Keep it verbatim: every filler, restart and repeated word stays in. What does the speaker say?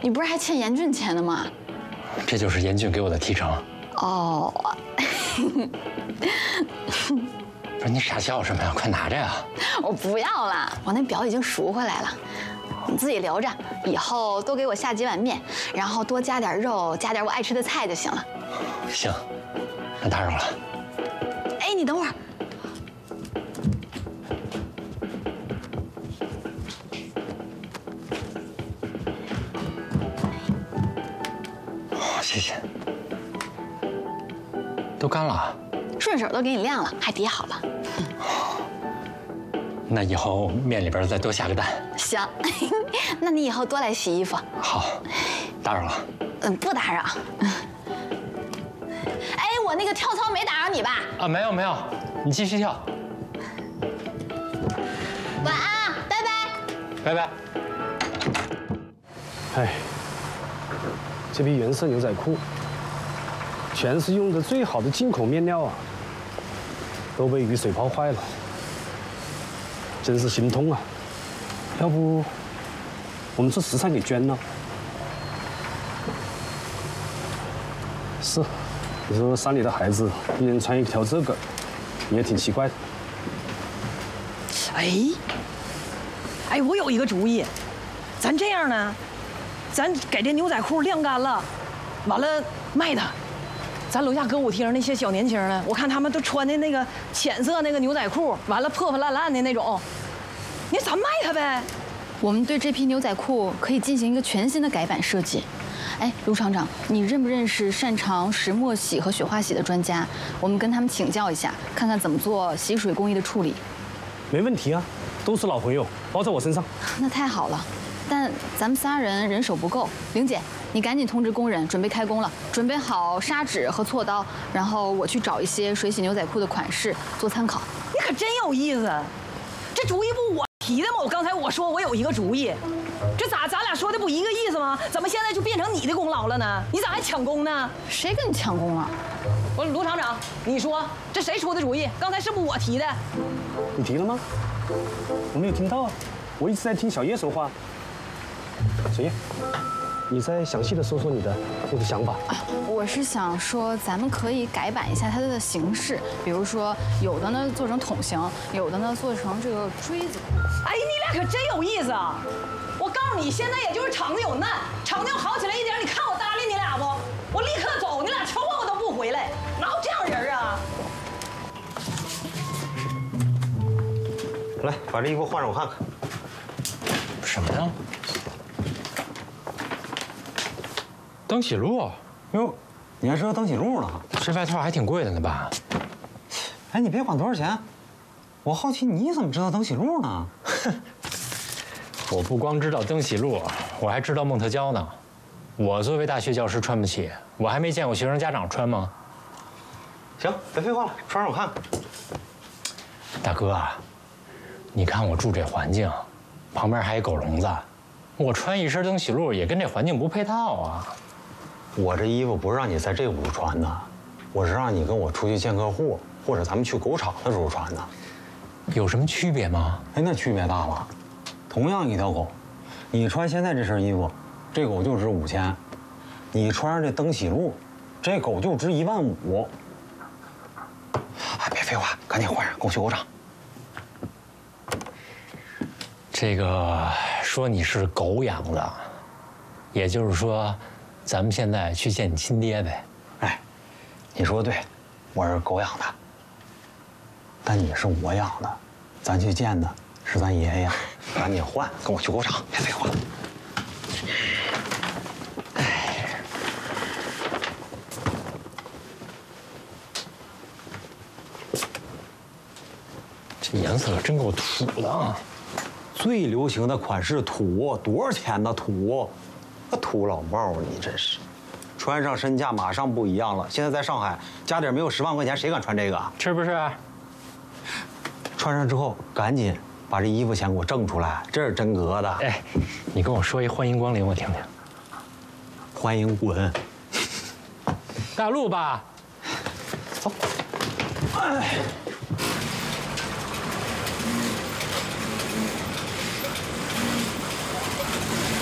你不是还欠严俊钱呢吗？ 这就是严俊给我的提成。 哦。 不是你傻笑什么呀？快拿着呀！ 我不要了，我那表已经赎回来了，你自己留着，以后多给我下几碗面，然后多加点肉，加点我爱吃的菜就行了。 行，那打扰了。 哎，你等会儿。 哦，谢谢。都干了。 顺手都给你晾了，还叠好了。 那以后面里边再多下个蛋。 行，那你以后多来洗衣服。 好，打扰了。 嗯，不打扰。哎，我那个跳操没打扰你吧？ 啊，没有没有，你继续跳。 晚安，拜拜。 拜拜。 哎，这批原色牛仔裤，全是用的最好的进口面料啊，都被雨水泡坏了。 真是心痛啊！要不我们这十三给捐了？是，你说山里的孩子一人穿一条这个，也挺奇怪的。 哎，哎，我有一个主意，咱这样呢，咱给这牛仔裤晾干了，完了卖它。咱楼下歌舞厅那些小年轻呢，我看他们都穿的那个浅色那个牛仔裤，完了破破烂烂的那种，你咱卖它呗。 我们对这批牛仔裤可以进行一个全新的改版设计。哎，卢厂长，你认不认识擅长石墨洗和雪花洗的专家？我们跟他们请教一下，看看怎么做洗水工艺的处理。 没问题啊，都是老朋友，包在我身上。 那太好了，但咱们仨人人手不够，玲姐。 你赶紧通知工人，准备开工了。准备好砂纸和锉刀，然后我去找一些水洗牛仔裤的款式做参考。 你可真有意思，这主意不我提的吗？我刚才我说我有一个主意，这咋咱俩说的不一个意思吗？怎么现在就变成你的功劳了呢？你咋还抢功呢？ 谁跟你抢功了？ 我卢厂长，你说这谁出的主意？刚才是不是我提的？ 你提了吗？我没有听到啊，我一直在听小叶说话。小叶。 你再详细的说说你的那个想法啊！我是想说，咱们可以改版一下它的形式，比如说有的呢做成筒形，有的呢做成这个锥子裤。 哎，你俩可真有意思啊！我告诉你，现在也就是厂子有难，厂子要好起来一点，你看我搭理你俩不？我立刻走，你俩瞅我我都不回来，哪有这样人啊？ 来，把这衣服换上我看看。 什么呀？ 登喜路， 哟，你还知道登喜路呢？ 这外套还挺贵的呢吧？ 哎，你别管多少钱，我好奇你怎么知道登喜路呢？ 我不光知道登喜路，我还知道孟特娇呢。我作为大学教师穿不起，我还没见过学生家长穿吗？ 行，别废话了，穿上我看看。 大哥啊，你看我住这环境，旁边还有狗笼子，我穿一身登喜路也跟这环境不配套啊。 我这衣服不是让你在这屋穿的，我是让你跟我出去见客户，或者咱们去狗场的时候穿的。 有什么区别吗？ 哎，那区别大了。同样一条狗，你穿现在这身衣服，这狗就值五千；你穿上这登喜路，这狗就值一万五。哎，别废话，赶紧换上，跟我去狗场。 这个说你是狗养的，也就是说。 咱们现在去见你亲爹呗。 哎，你说的对，我是狗养的，但你是我养的，咱去见的是咱爷爷。赶紧换，跟我去狗场，别废话。哎， 这颜色可真够土的啊！ 最流行的款式土，多少钱呢？土。 土老帽，你真是，穿上身价马上不一样了。现在在上海，家底没有十万块钱，谁敢穿这个？ 是不是？ 穿上之后，赶紧把这衣服钱给我挣出来，这是真格的。 哎，你跟我说一欢迎光临，我听听。 欢迎滚！ 大路吧， 走。哎。